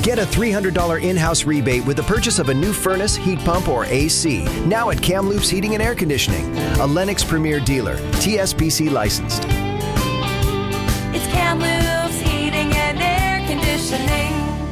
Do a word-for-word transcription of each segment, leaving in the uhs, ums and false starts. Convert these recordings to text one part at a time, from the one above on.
Get a three hundred dollars in-house rebate with the purchase of a new furnace, heat pump, or A C. Now at Kamloops Heating and Air Conditioning, a Lennox Premier dealer, T S P C licensed. It's Kamloops Heating and Air Conditioning.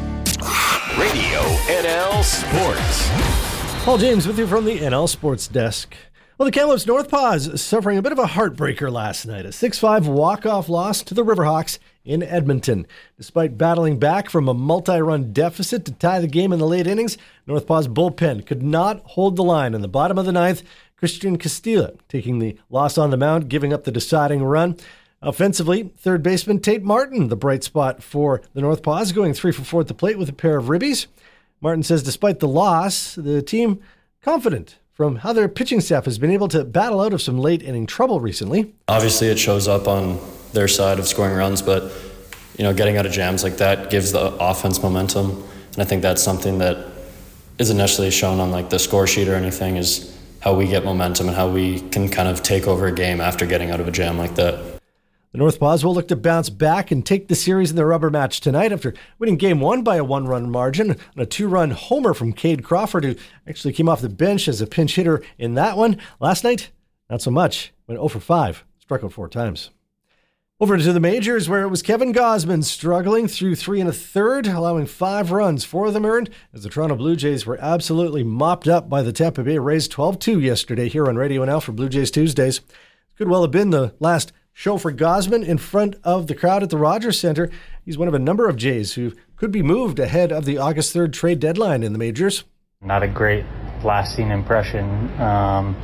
Radio N L Sports. Paul James with you from the N L Sports Desk. Well, the Kamloops North Paws suffering a bit of a heartbreaker last night. A six five walk-off loss to the Riverhawks in Edmonton. Despite battling back from a multi-run deficit to tie the game in the late innings, North Paws bullpen could not hold the line. In the bottom of the ninth, Christian Castilla taking the loss on the mound, giving up the deciding run. Offensively, third baseman Tate Martin, the bright spot for the North Paws, going three for four at the plate with a pair of ribbies. Martin says despite the loss, the team confident from how their pitching staff has been able to battle out of some late inning trouble recently. Obviously, it shows up on their side of scoring runs, but you know, getting out of jams like that gives the offense momentum, and I think that's something that isn't necessarily shown on like the score sheet or anything. Is how we get momentum and how we can kind of take over a game after getting out of a jam like that. The North Paws will look to bounce back and take the series in the rubber match tonight after winning game one by a one-run margin on a two-run homer from Cade Crawford, who actually came off the bench as a pinch hitter in that one. Last night, not so much. Went oh for five, struck out four times. Over to the majors, where it was Kevin Gausman struggling through three and a third, allowing five runs, four of them earned, as the Toronto Blue Jays were absolutely mopped up by the Tampa Bay Rays twelve two yesterday here on Radio N L for Blue Jays Tuesdays. Could well have been the last show for Gausman in front of the crowd at the Rogers Center. He's one of a number of Jays who could be moved ahead of the August third trade deadline in the majors. Not a great lasting impression. Um,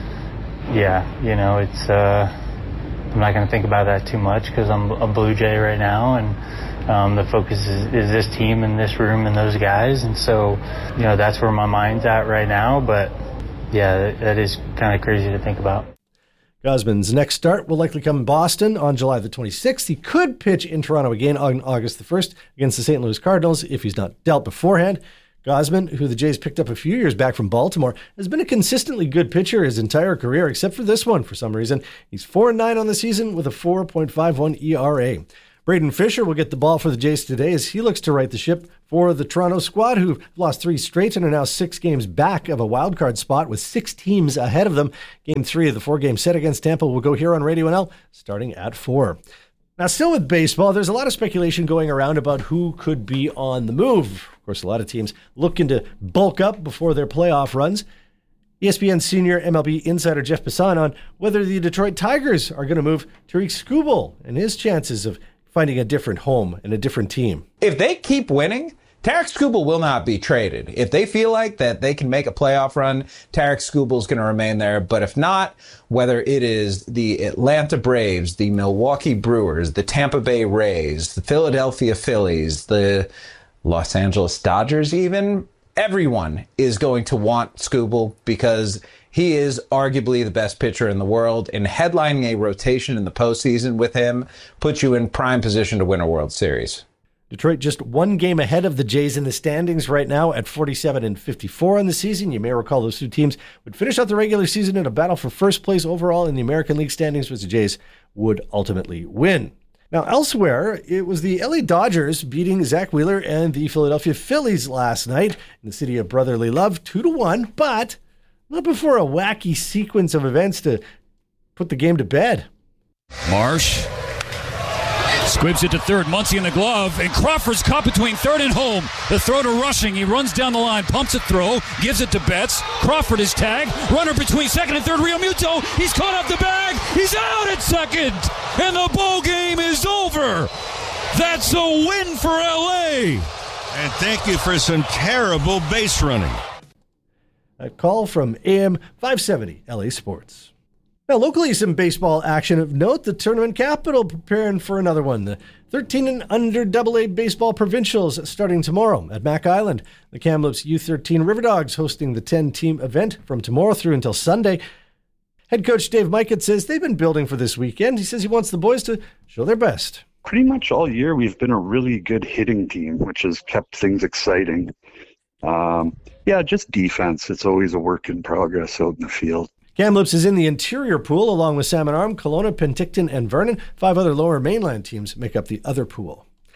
yeah, you know, it's... Uh, I'm not going to think about that too much because I'm a Blue Jay right now, and um, the focus is, is this team and this room and those guys, and so, you know, that's where my mind's at right now, but yeah, that, that is kind of crazy to think about. Gausman's next start will likely come in Boston on July the twenty-sixth. He could pitch in Toronto again on August the first against the Saint Louis Cardinals if he's not dealt beforehand. Gausman, who the Jays picked up a few years back from Baltimore, has been a consistently good pitcher his entire career, except for this one for some reason. He's four and nine on the season with a four point five one E R A. Braden Fisher will get the ball for the Jays today as he looks to right the ship for the Toronto squad, who've lost three straight and are now six games back of a wildcard spot with six teams ahead of them. Game three of the four-game set against Tampa will go here on Radio N L starting at four. Now, still with baseball, there's a lot of speculation going around about who could be on the move. Of course, a lot of teams looking to bulk up before their playoff runs. E S P N senior M L B insider Jeff Passan on whether the Detroit Tigers are going to move Tariq Skubal and his chances of finding a different home and a different team. If they keep winning, Tariq Skubal will not be traded. If they feel like that they can make a playoff run, Tariq Skubal is going to remain there. But if not, whether it is the Atlanta Braves, the Milwaukee Brewers, the Tampa Bay Rays, the Philadelphia Phillies, the Los Angeles Dodgers even, everyone is going to want Skubal because he is arguably the best pitcher in the world, and headlining a rotation in the postseason with him puts you in prime position to win a World Series. Detroit just one game ahead of the Jays in the standings right now at forty-seven and fifty-four on the season. You may recall those two teams would finish out the regular season in a battle for first place overall in the American League standings, which the Jays would ultimately win. Now, elsewhere, it was the L A Dodgers beating Zach Wheeler and the Philadelphia Phillies last night in the city of brotherly love, two to one, but not before a wacky sequence of events to put the game to bed. Marsh squibs it to third. Muncy in the glove, and Crawford's caught between third and home. The throw to Rushing. He runs down the line, pumps a throw, gives it to Betts. Crawford is tagged. Runner between second and third. Rio Muto. He's caught up the bag. He's out at second, and the ball game is over. That's a win for L A. And thank you for some terrible base running. A call from A M five seventy L A Sports. Now, locally, some baseball action of note. The tournament capital preparing for another one. The thirteen and under double A baseball provincials starting tomorrow at Mac Island. The Kamloops U thirteen River Dogs hosting the ten-team event from tomorrow through until Sunday. Head coach Dave Mikett says they've been building for this weekend. He says he wants the boys to show their best. Pretty much all year we've been a really good hitting team, which has kept things exciting. Um, yeah, just defense. It's always a work in progress out in the field. Kamloops is in the interior pool along with Salmon Arm, Kelowna, Penticton, and Vernon. Five other lower mainland teams make up the other pool.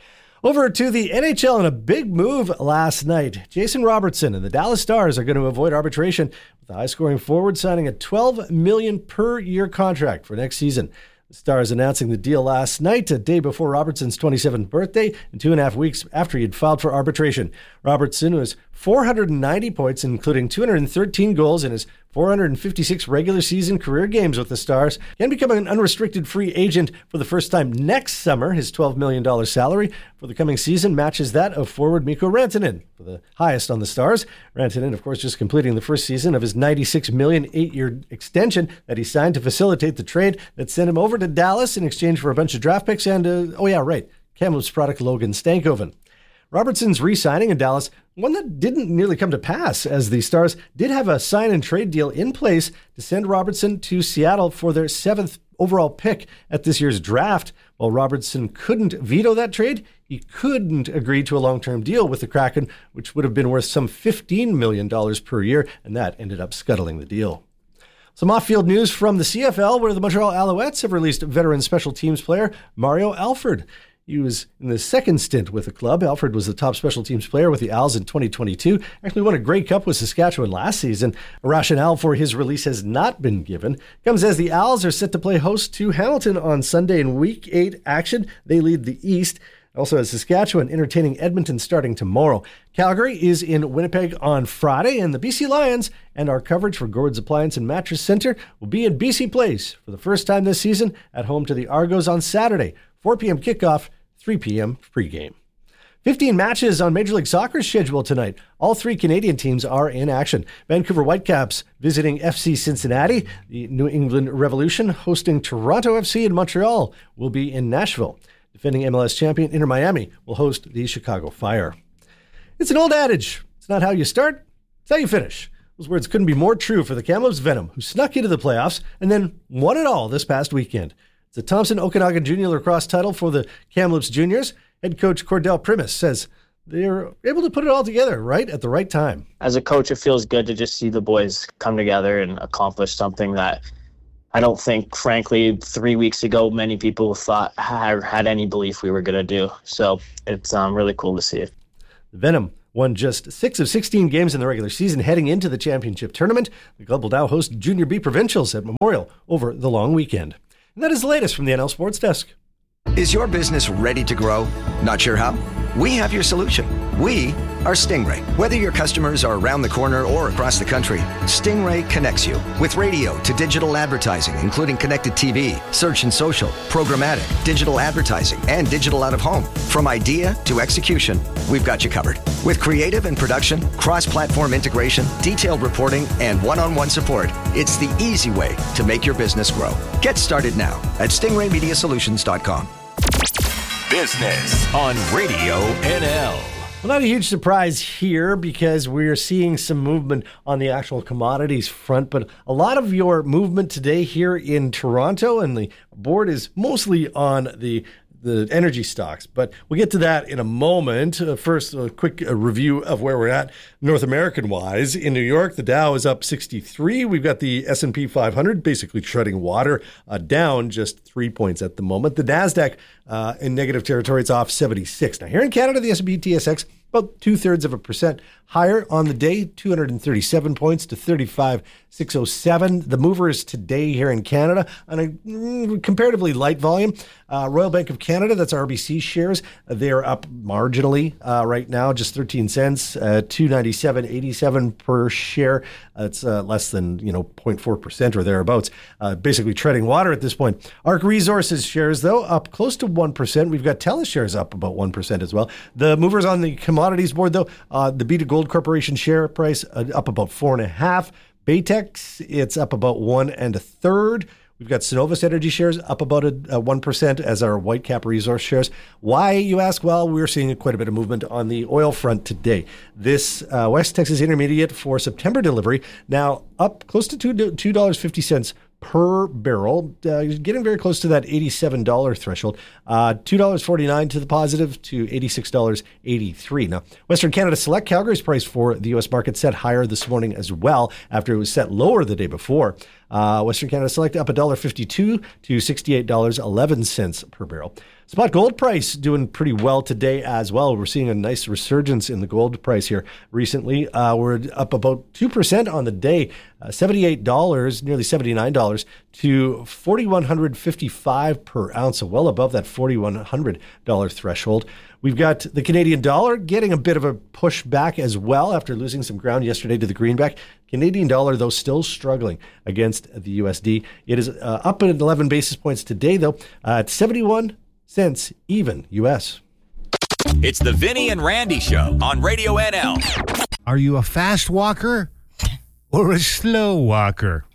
Over to the N H L in a big move last night. Jason Robertson and the Dallas Stars are going to avoid arbitration with the high-scoring forward signing a twelve million dollars per year contract for next season. The Stars announcing the deal last night, a day before Robertson's twenty-seventh birthday and two and a half weeks after he had filed for arbitration. Robertson was four hundred ninety points, including two hundred thirteen goals in his four hundred fifty-six regular season career games with the Stars. Can become an unrestricted free agent for the first time next summer. His twelve million dollars salary for the coming season matches that of forward Mikko Rantanen, for the highest on the Stars. Rantanen, of course, just completing the first season of his ninety-six million dollars eight-year extension that he signed to facilitate the trade that sent him over to Dallas in exchange for a bunch of draft picks and, uh, oh yeah, right, Kamloops product Logan Stankoven. Robertson's re-signing in Dallas, one that didn't nearly come to pass, as the Stars did have a sign-and-trade deal in place to send Robertson to Seattle for their seventh overall pick at this year's draft. While Robertson couldn't veto that trade, he couldn't agree to a long-term deal with the Kraken, which would have been worth some fifteen million dollars per year, and that ended up scuttling the deal. Some off-field news from the C F L, where the Montreal Alouettes have released veteran special teams player Mario Alford. He was in the second stint with the club. Alfred was the top special teams player with the Als in twenty twenty-two. Actually won a Grey Cup with Saskatchewan last season. A rationale for his release has not been given. Comes as the Als are set to play host to Hamilton on Sunday in Week eight action. They lead the East. Also has Saskatchewan entertaining Edmonton starting tomorrow. Calgary is in Winnipeg on Friday, and the B C Lions and our coverage for Gord's Appliance and Mattress Center will be in B C Place for the first time this season at home to the Argos on Saturday. four p.m. kickoff, three p.m. pregame. fifteen matches on Major League Soccer's schedule tonight. All three Canadian teams are in action. Vancouver Whitecaps visiting F C Cincinnati. The New England Revolution hosting Toronto F C, and Montreal will be in Nashville. Defending M L S champion Inter Miami will host the Chicago Fire. It's an old adage. It's not how you start, it's how you finish. Those words couldn't be more true for the Kamloops Venom, who snuck into the playoffs and then won it all this past weekend. The Thompson Okanagan Junior Lacrosse title for the Kamloops Juniors. Head coach Cordell Primus says they're able to put it all together right at the right time. As a coach, it feels good to just see the boys come together and accomplish something that I don't think, frankly, three weeks ago, many people thought had any belief we were going to do. So it's um, really cool to see it. The Venom won just six of sixteen games in the regular season heading into the championship tournament. The club will now host Junior B Provincials at Memorial over the long weekend. And that is the latest from the N L Sports Desk. Is your business ready to grow? Not sure how? We have your solution. We are Stingray. Whether your customers are around the corner or across the country, Stingray connects you with radio to digital advertising, including connected T V, search and social, programmatic, digital advertising, and digital out-of-home. From idea to execution, we've got you covered. With creative and production, cross-platform integration, detailed reporting, and one-on-one support, it's the easy way to make your business grow. Get started now at stingray media solutions dot com. Business on Radio N L. Well, not a huge surprise here because we're seeing some movement on the actual commodities front, but a lot of your movement today here in Toronto, and the board is mostly on the the energy stocks, but we'll get to that in a moment. Uh, first, a quick uh, review of where we're at North American-wise. In New York, the Dow is up sixty-three. We've got the S and P five hundred basically treading water, uh, down just three points at the moment. The NASDAQ uh, in negative territory, it's off seventy-six. Now, here in Canada, the S and P T S X about two-thirds of a percent higher on the day, two hundred thirty-seven points to thirty-five thousand six hundred seven. The movers today here in Canada on a mm, comparatively light volume. Uh, Royal Bank of Canada, that's R B C shares, they're up marginally uh, right now, just thirteen cents, uh, two ninety-seven eighty-seven per share. That's uh, less than, you know, zero point four percent or thereabouts, uh, basically treading water at this point. Arc Resources shares, though, up close to one percent. We've got TELUS shares up about one percent as well. The movers on the commodities board, though, uh, the Beta Gold Corporation share price uh, up about four and a half. Baytex, it's up about one and a third. We've got Cenovus Energy shares up about a, a one percent as our Whitecap Resource shares. Why, you ask? Well, we're seeing quite a bit of movement on the oil front today. This uh, West Texas Intermediate for September delivery now up close to two dollars and fifty cents per barrel, uh, getting very close to that eighty-seven dollars threshold. Uh, two dollars and forty-nine cents to the positive to eighty-six dollars and eighty-three cents. Now, Western Canada Select Calgary's price for the U S market set higher this morning as well after it was set lower the day before. Uh, Western Canada Select up one dollar and fifty-two cents to sixty-eight dollars and eleven cents per barrel. Spot gold price doing pretty well today as well. We're seeing a nice resurgence in the gold price here recently. Uh, we're up about two percent on the day, uh, seventy-eight dollars, nearly seventy-nine dollars to four thousand one hundred fifty-five dollars per ounce, so well above that four thousand one hundred dollars threshold. We've got the Canadian dollar getting a bit of a push back as well after losing some ground yesterday to the greenback. Canadian dollar, though, still struggling against the U S D. It is uh, up at eleven basis points today, though, uh, at seventy-one cents even U S. It's the Vinny and Randy Show on Radio N L. Are you a fast walker or a slow walker?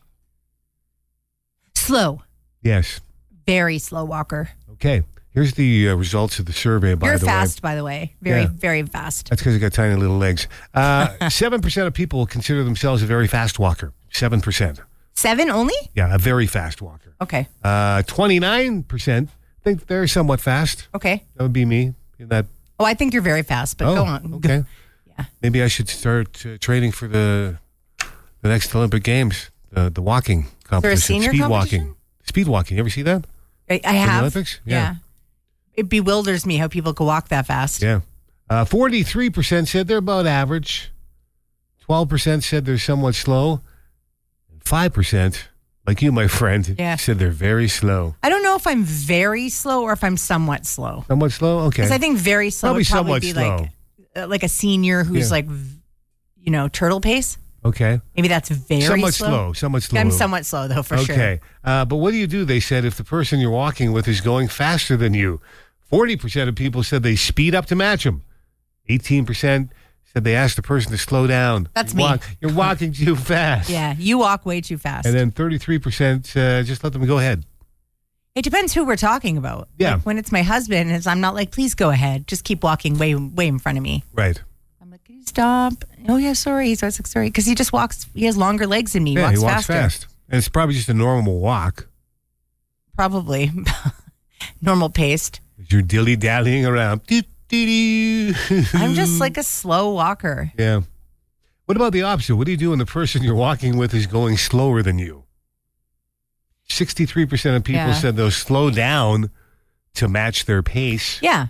Slow. Yes. Very slow walker. Okay. Here's the uh, results of the survey, by You're the way. You're fast, by the way. Very, yeah. very fast. That's because I got tiny little legs. Uh, seven percent of people consider themselves a very fast walker. seven percent. Seven only? Yeah, a very fast walker. Okay. Uh, twenty-nine percent think they're somewhat fast. Okay. That would be me. In that. Oh, I think you're very fast, but oh, go on. Okay. Yeah. Maybe I should start uh, training for the the next Olympic Games, the the walking competition. Is there a senior Speed competition? walking. Speed walking. You ever see that? I, I have. The Olympics? Yeah. yeah. It bewilders me how people can walk that fast. Yeah. Uh, forty-three percent said they're about average. twelve percent said they're somewhat slow. five percent, like you, my friend, yeah. said they're very slow. I don't know if I'm very slow or if I'm somewhat slow. Somewhat slow? Okay. Because I think very slow probably would probably somewhat be slow. like, uh, like a senior who's yeah. like, you know, turtle pace. Okay. Maybe that's very somewhat slow. slow. Somewhat slow. I'm somewhat slow, though, for okay. sure. Okay. Uh, but what do you do? They said if the person you're walking with is going faster than you. forty percent of people said they speed up to match them. eighteen percent said they asked the person to slow down. That's you me. Walk, you're walking too fast. Yeah, you walk way too fast. And then thirty-three percent uh, just let them go ahead. It depends who we're talking about. Yeah. Like when it's my husband, it's, I'm not like, please go ahead. Just keep walking way, way in front of me. Right. I'm like, can you stop? Oh, yeah, sorry. So I was like, sorry. Because he just walks, he has longer legs than me. He yeah, walks he walks faster. fast. And it's probably just a normal walk. Probably. Normal paced. You're dilly-dallying around. I'm just like a slow walker. Yeah. What about the opposite? What do you do when the person you're walking with is going slower than you? sixty-three percent of people Yeah. said they'll slow down to match their pace. Yeah.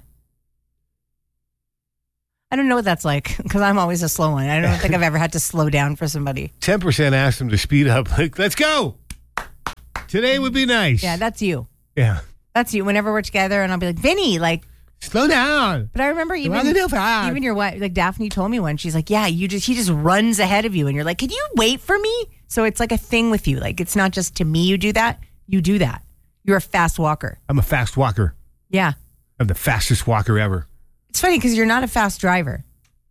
I don't know what that's like because I'm always a slow one. I don't think I've ever had to slow down for somebody. ten percent asked them to speed up. Like, let's go. Today would be nice. Yeah, that's you. Yeah. That's you. Whenever we're together and I'll be like, Vinny, like, slow down. But I remember even, walking too fast. even your wife, like Daphne told me one, she's like, yeah, you just, he just runs ahead of you. And you're like, can you wait for me? So it's like a thing with you. Like, it's not just to me you do that. You do that. You're a fast walker. I'm a fast walker. Yeah. I'm the fastest walker ever. It's funny because you're not a fast driver.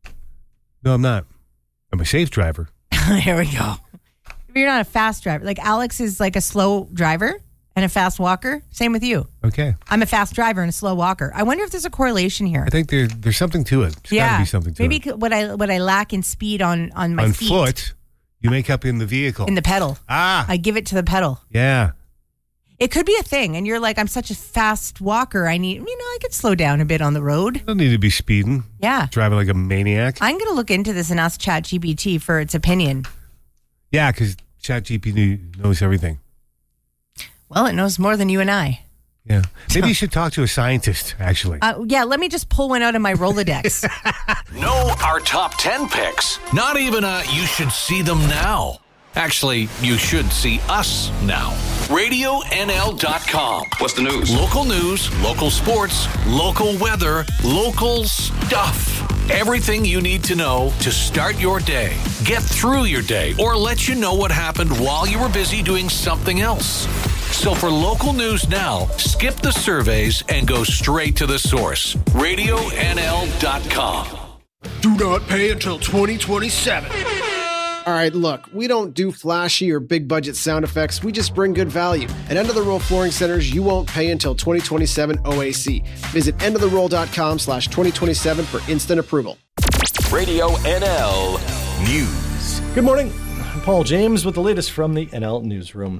No, I'm not. I'm a safe driver. Here we go. You're not a fast driver. Like Alex is like a slow driver and a fast walker. Same with you. Okay. I'm a fast driver and a slow walker. I wonder if there's a correlation here. I think there, there's something to it. There's yeah. got to be something to Maybe it. Maybe what I what I lack in speed on, on my on feet. foot, you make up in the vehicle. In the pedal. Ah. I give it to the pedal. Yeah. It could be a thing. And you're like, I'm such a fast walker. I need, you know, I could slow down a bit on the road. Don't need to be speeding. Yeah. Driving like a maniac. I'm going to look into this and ask ChatGPT for its opinion. Yeah, because ChatGPT knows everything. Well, it knows more than you and I. Yeah. Maybe you should talk to a scientist, actually. Uh, yeah, let me just pull one out of my Rolodex. Know our top ten picks. Not even a you should see them now. Actually, you should see us now. radio N L dot com. What's the news? Local news, local sports, local weather, local stuff. Everything you need to know to start your day, get through your day, or let you know what happened while you were busy doing something else. So for local news now, skip the surveys and go straight to the source. radio N L dot com. Do not pay until twenty twenty-seven. All right, look, we don't do flashy or big budget sound effects. We just bring good value. At End of the Roll Flooring Centers, you won't pay until twenty twenty-seven O A C. Visit end of the roll dot com slash twenty twenty-seven for instant approval. Radio N L News. Good morning. I'm Paul James with the latest from the N L Newsroom.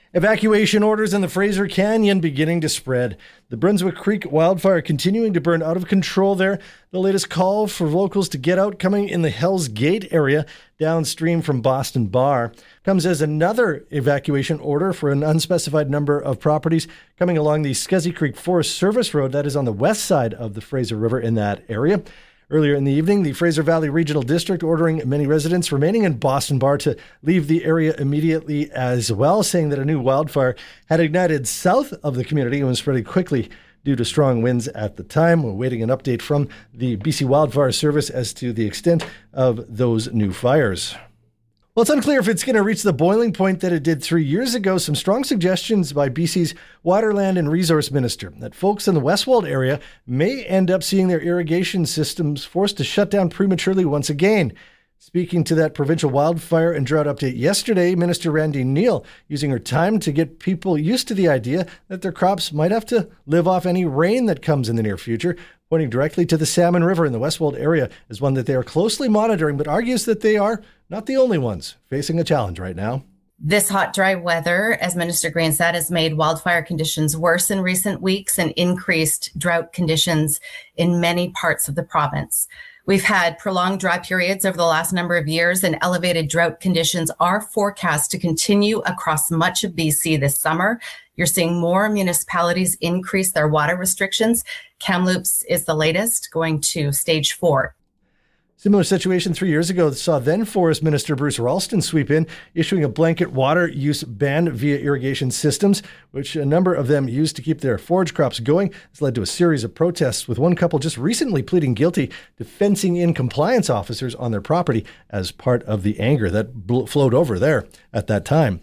Evacuation orders in the Fraser Canyon beginning to spread. The Brunswick Creek wildfire continuing to burn out of control there. The latest call for locals to get out coming in the Hell's Gate area downstream from Boston Bar comes as another evacuation order for an unspecified number of properties coming along the Scuzzy Creek Forest Service Road that is on the west side of the Fraser River in that area. Earlier in the evening, the Fraser Valley Regional District ordering many residents remaining in Boston Bar to leave the area immediately as well, saying that a new wildfire had ignited south of the community and was spreading quickly due to strong winds at the time. We're waiting an update from the B C Wildfire Service as to the extent of those new fires. Well, it's unclear if it's going to reach the boiling point that it did three years ago. Some strong suggestions by B C's Water, Land and Resource Minister that folks in the Westwold area may end up seeing their irrigation systems forced to shut down prematurely once again. Speaking to that provincial wildfire and drought update yesterday, Minister Randy Neal using her time to get people used to the idea that their crops might have to live off any rain that comes in the near future, pointing directly to the Salmon River in the Westwold area as one that they are closely monitoring, but argues that they are not the only ones facing a challenge right now. This hot, dry weather, as Minister Green said, has made wildfire conditions worse in recent weeks and increased drought conditions in many parts of the province. We've had prolonged dry periods over the last number of years, and elevated drought conditions are forecast to continue across much of B C this summer. You're seeing more municipalities increase their water restrictions. Kamloops is the latest, going to stage four. Similar situation three years ago saw then Forest Minister Bruce Ralston sweep in, issuing a blanket water use ban via irrigation systems, which a number of them used to keep their forage crops going. This led to a series of protests, with one couple just recently pleading guilty to fencing in compliance officers on their property as part of the anger that bl- flowed over there at that time.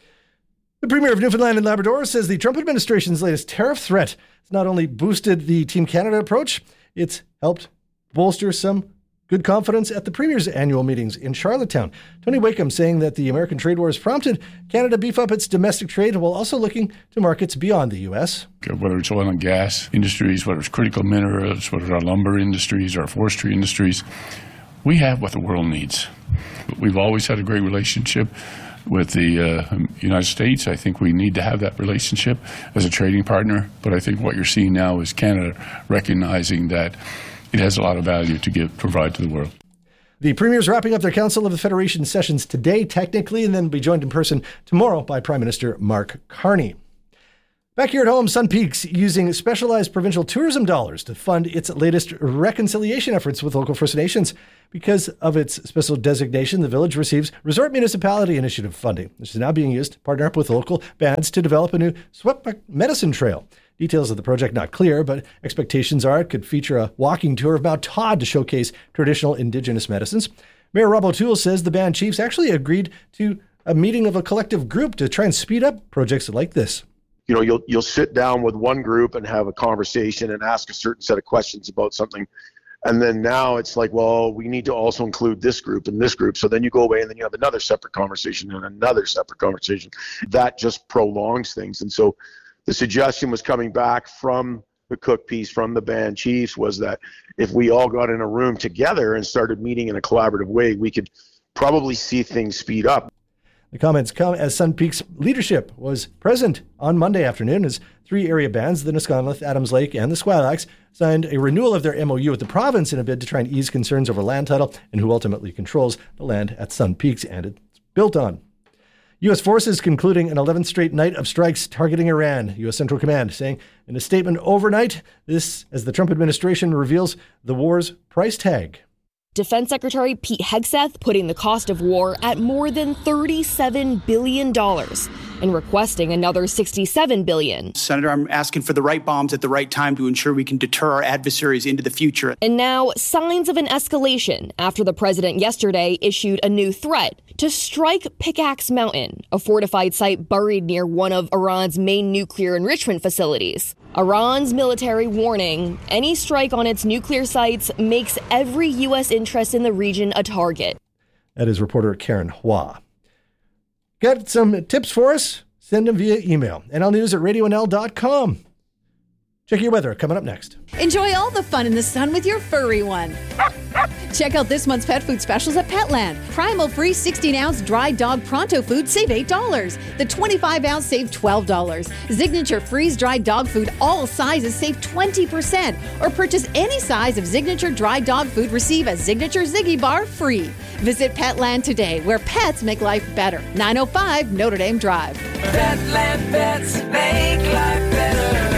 The Premier of Newfoundland and Labrador says the Trump administration's latest tariff threat has not only boosted the Team Canada approach, it's helped bolster some good confidence at the Premier's annual meetings in Charlottetown. Tony Wakeham saying that the American trade war has prompted Canada beef up its domestic trade while also looking to markets beyond the U S. Whether it's oil and gas industries, whether it's critical minerals, whether it's our lumber industries, our forestry industries, we have what the world needs. We've always had a great relationship with the uh, United States. I think we need to have that relationship as a trading partner, but I think what you're seeing now is Canada recognizing that it has a lot of value to give, provide to the world. The Premier's wrapping up their Council of the Federation sessions today, technically, and then be joined in person tomorrow by Prime Minister Mark Carney. Back here at home, Sun Peaks using specialized provincial tourism dollars to fund its latest reconciliation efforts with local First Nations. Because of its special designation, the village receives Resort Municipality Initiative funding, which is now being used to partner up with local bands to develop a new Sweatback medicine trail. Details of the project not clear, but expectations are it could feature a walking tour of Mount Todd to showcase traditional Indigenous medicines. Mayor Rob O'Toole says the band chiefs actually agreed to a meeting of a collective group to try and speed up projects like this. You know, you'll you'll sit down with one group and have a conversation and ask a certain set of questions about something. And then now it's like, well, we need to also include this group and this group. So then you go away and then you have another separate conversation and another separate conversation. That just prolongs things. And so the suggestion was coming back from the Cook piece, from the band chiefs, was that if we all got in a room together and started meeting in a collaborative way, we could probably see things speed up. The comments come as Sun Peaks leadership was present on Monday afternoon as three area bands, the Nisconlith, Adams Lake, and the Squilax, signed a renewal of their M O U with the province in a bid to try and ease concerns over land title and who ultimately controls the land at Sun Peaks and it's built on. U S forces concluding an eleventh straight night of strikes targeting Iran, U S Central Command saying in a statement overnight, this as the Trump administration reveals the war's price tag. Defense Secretary Pete Hegseth putting the cost of war at more than thirty-seven billion dollars and requesting another sixty-seven billion dollars. Senator, I'm asking for the right bombs at the right time to ensure we can deter our adversaries into the future. And now signs of an escalation after the president yesterday issued a new threat to strike Pickaxe Mountain, a fortified site buried near one of Iran's main nuclear enrichment facilities. Iran's military warning, any strike on its nuclear sites makes every U S interest in the region a target. That is reporter Karen Hua. Got some tips for us? Send them via email. N L news at radio n l dot com. Check your weather coming up next. Enjoy all the fun in the sun with your furry one. Check out this month's pet food specials at Petland. Primal Free sixteen ounce dry dog pronto food, save eight dollars. The twenty-five ounce, save twelve dollars. Signature freeze dried dog food, all sizes, save twenty percent. Or purchase any size of Signature dry dog food, receive a Signature Ziggy Bar free. Visit Petland today, where pets make life better. nine oh five Notre Dame Drive. Petland pets make life better.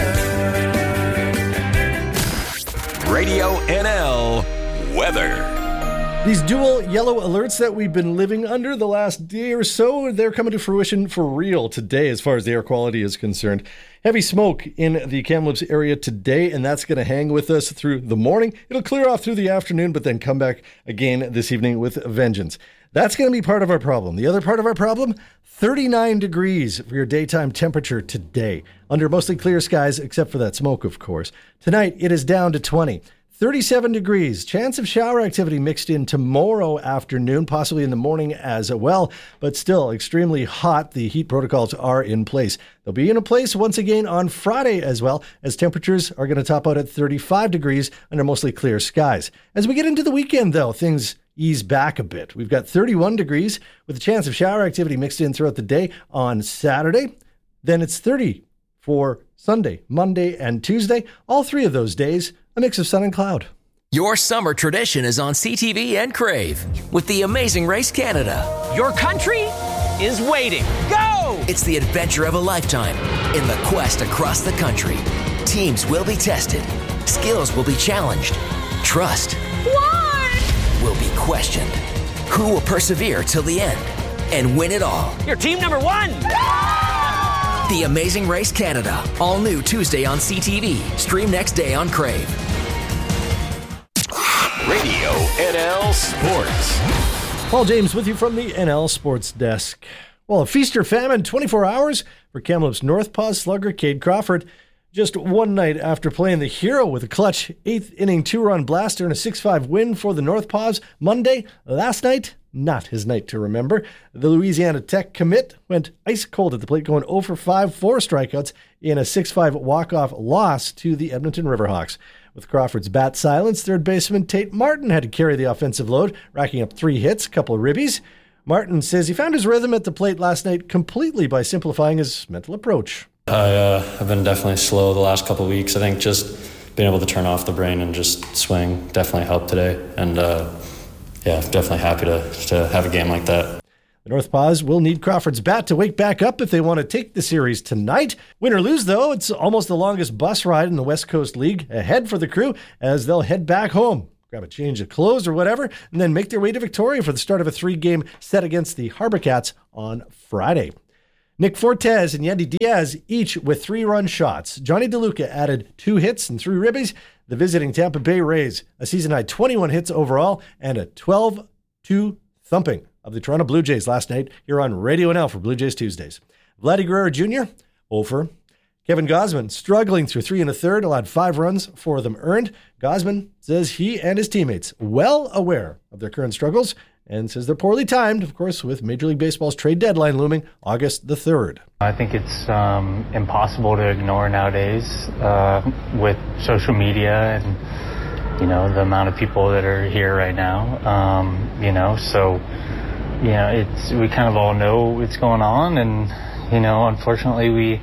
Radio N L weather. These dual yellow alerts that we've been living under the last day or so, they're coming to fruition for real today as far as the air quality is concerned. Heavy smoke in the Kamloops area today, and that's going to hang with us through the morning. It'll clear off through the afternoon, but then come back again this evening with a vengeance. That's going to be part of our problem. The other part of our problem, thirty-nine degrees for your daytime temperature today, under mostly clear skies, except for that smoke, of course. Tonight, it is down to twenty. thirty-seven degrees. Chance of shower activity mixed in tomorrow afternoon, possibly in the morning as well, but still extremely hot. The heat protocols are in place. They'll be in place once again on Friday as well, as temperatures are going to top out at thirty-five degrees under mostly clear skies. As we get into the weekend, though, things ease back a bit. We've got thirty-one degrees with a chance of shower activity mixed in throughout the day on Saturday. Then it's thirty for Sunday, Monday, and Tuesday. All three of those days, a mix of sun and cloud. Your summer tradition is on C T V and Crave with the Amazing Race Canada. Your country is waiting. Go! It's the adventure of a lifetime in the quest across the country. Teams will be tested. Skills will be challenged. Trust What? will be questioned. Who will persevere till the end and win it all? Your team number one! The Amazing Race Canada. All new Tuesday on C T V. Stream next day on Crave. Radio N L Sports. Paul James with you from the N L Sports Desk. Well, a feast or famine twenty-four hours for Kamloops North Paws slugger Cade Crawford. Just one night after playing the hero with a clutch eighth inning two-run blaster and a six five win for the North Paws Monday, last night, not his night to remember. The Louisiana Tech commit went ice cold at the plate, going oh for five, four strikeouts in a six five walk-off loss to the Edmonton Riverhawks. With Crawford's bat silenced, third baseman Tate Martin had to carry the offensive load, racking up three hits, a couple of ribbies. Martin says he found his rhythm at the plate last night completely by simplifying his mental approach. I uh, have been definitely slow the last couple of weeks. I think just being able to turn off the brain and just swing definitely helped today. And uh, yeah, definitely happy to, to have a game like that. The North Paws will need Crawford's bat to wake back up if they want to take the series tonight. Win or lose, though, it's almost the longest bus ride in the West Coast League ahead for the crew as they'll head back home, grab a change of clothes or whatever, and then make their way to Victoria for the start of a three-game set against the Harbor Cats on Friday. Nick Fortes and Yandy Diaz each with three-run shots. Johnny DeLuca added two hits and three ribbies. The visiting Tampa Bay Rays, a season-high twenty-one hits overall and a twelve two thumping of the Toronto Blue Jays last night here on Radio N L for Blue Jays Tuesdays. Vladdy Guerrero Junior, over. Kevin Gausman struggling through three and a third, allowed five runs for them earned. Gausman says he and his teammates well aware of their current struggles and says they're poorly timed, of course, with Major League Baseball's trade deadline looming August the third. I think it's um, impossible to ignore nowadays uh, with social media and, you know, the amount of people that are here right now, um, you know, so, you know, it's, we kind of all know what's going on, and, you know, unfortunately we,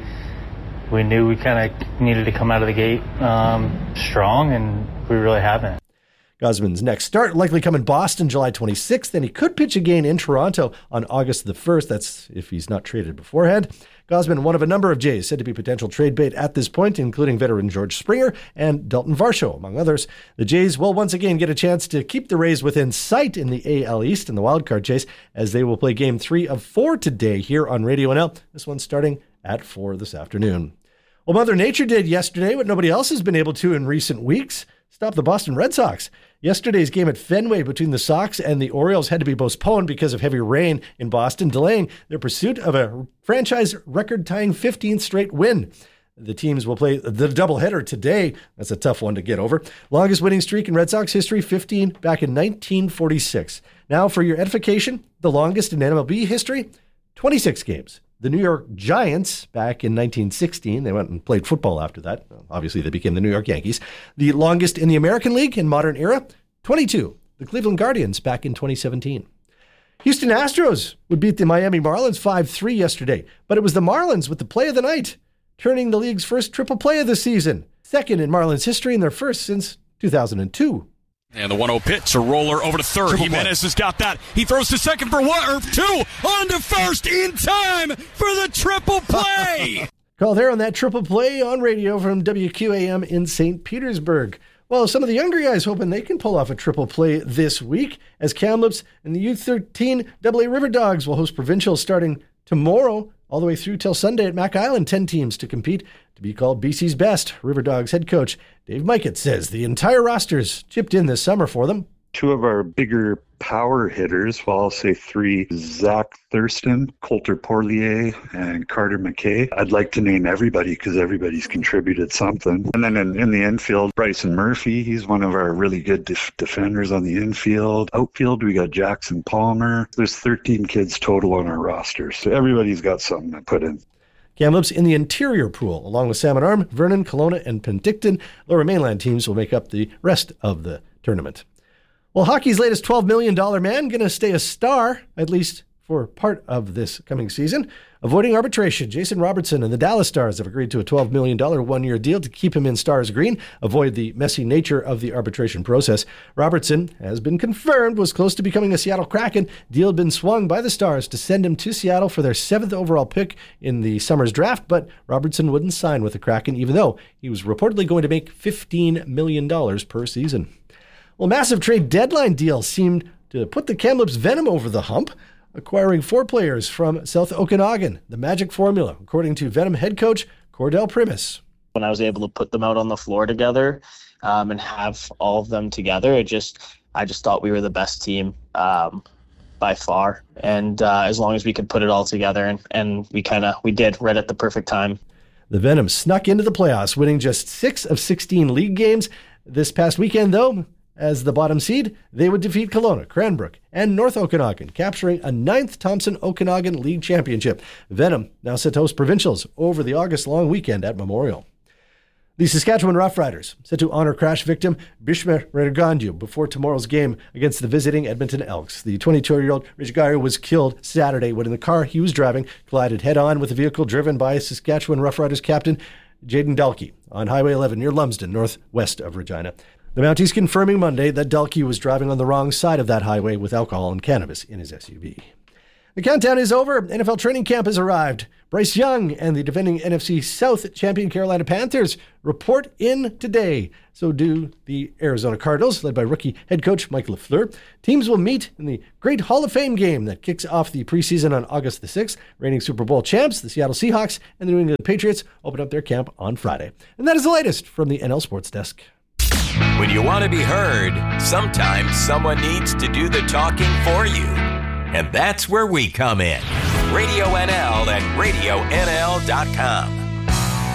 we knew we kind of needed to come out of the gate um, strong, and we really haven't. Gausman's next start likely come in Boston July twenty-sixth, and he could pitch again in Toronto on August the first. That's if he's not traded beforehand. Gausman, one of a number of Jays said to be potential trade bait at this point, including veteran George Springer and Dalton Varsho, among others. The Jays will once again get a chance to keep the Rays within sight in the A L East in the wildcard chase, as they will play game three of four today here on Radio N L. This one starting at four this afternoon. Well, Mother Nature did yesterday what nobody else has been able to in recent weeks: stop the Boston Red Sox. Yesterday's game at Fenway between the Sox and the Orioles had to be postponed because of heavy rain in Boston, delaying their pursuit of a franchise record-tying fifteenth straight win. The teams will play the doubleheader today. That's a tough one to get over. Longest winning streak in Red Sox history, fifteen back in nineteen forty-six. Now, for your edification, the longest in N M L B history, twenty-six games. the New York Giants back in nineteen sixteen. They went and played football after that. Obviously, they became the New York Yankees. The longest in the American League in modern era, twenty-two. The Cleveland Guardians back in twenty seventeen. Houston Astros would beat the Miami Marlins five three yesterday, but it was the Marlins with the play of the night, turning the league's first triple play of the season, second in Marlins history and their first since two thousand two. And the one oh pitch, a roller over to third. Triple Jimenez play. has got that. He throws to second for one or two. On to first in time for the triple play. Call there on that triple play on radio from W Q A M in Saint Petersburg. Well, some of the younger guys hoping they can pull off a triple play this week as Kamloops and the U thirteen double A River Dogs will host provincials starting tomorrow all the way through till Sunday at Mac Island. ten teams to compete to be called B C's best. River Dogs head coach Dave Mikett says the entire roster's chipped in this summer for them. Two of our bigger power hitters, well, I'll say three, Zach Thurston, Coulter Porlier, and Carter McKay. I'd like to name everybody because everybody's contributed something. And then in, in the infield, Bryson Murphy, he's one of our really good def- defenders on the infield. Outfield, we got Jackson Palmer. There's thirteen kids total on our roster, so everybody's got something to put in. Kamloops in the interior pool, along with Salmon Arm, Vernon, Kelowna, and Penticton. Lower Mainland teams will make up the rest of the tournament. Well, hockey's latest twelve million dollars man going to stay a star, at least for part of this coming season. Avoiding arbitration, Jason Robertson and the Dallas Stars have agreed to a twelve million dollars one-year deal to keep him in Stars green, avoid the messy nature of the arbitration process. Robertson has been confirmed, was close to becoming a Seattle Kraken. Deal had been swung by the Stars to send him to Seattle for their seventh overall pick in the summer's draft, but Robertson wouldn't sign with the Kraken, even though he was reportedly going to make fifteen million dollars per season. Well, massive trade deadline deals seemed to put the Kamloops Venom over the hump, acquiring four players from South Okanagan, the magic formula, according to Venom head coach Cordell Primus. When I was able to put them out on the floor together um, and have all of them together, it just I just thought we were the best team um, by far. And uh, as long as we could put it all together, and, and we kind of we did right at the perfect time. The Venom snuck into the playoffs, winning just six of sixteen league games. This past weekend, though, as the bottom seed, they would defeat Kelowna, Cranbrook, and North Okanagan, capturing a ninth Thompson Okanagan League Championship. Venom now set to host provincials over the August long weekend at Memorial. The Saskatchewan Roughriders set to honor crash victim Bishma Regandu before tomorrow's game against the visiting Edmonton Elks. The twenty-two-year-old Regandu was killed Saturday when in the car he was driving collided head-on with a vehicle driven by Saskatchewan Roughriders captain Jaden Dalkey on Highway eleven near Lumsden, northwest of Regina. The Mounties confirming Monday that Dalkey was driving on the wrong side of that highway with alcohol and cannabis in his S U V. The countdown is over. N F L training camp has arrived. Bryce Young and the defending N F C South champion Carolina Panthers report in today. So do the Arizona Cardinals, led by rookie head coach Mike LaFleur. Teams will meet in the Great Hall of Fame game that kicks off the preseason on August the sixth. Reigning Super Bowl champs, the Seattle Seahawks, and the New England Patriots open up their camp on Friday. And that is the latest from the N L Sports Desk. When you want to be heard, sometimes someone needs to do the talking for you. And that's where we come in. Radio N L and radio N L dot com.